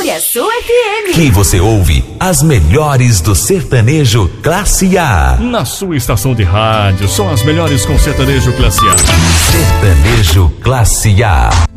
Açu FM. Que você ouve as melhores do sertanejo classe A. Na sua estação de rádio, são as melhores com sertanejo classe A. Sertanejo classe A.